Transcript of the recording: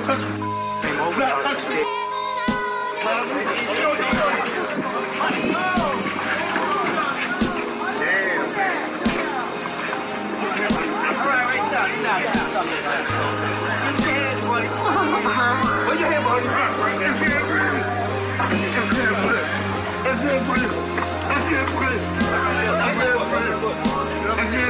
touch me. Stop touching me. Where your head, buddy? That's it, buddy.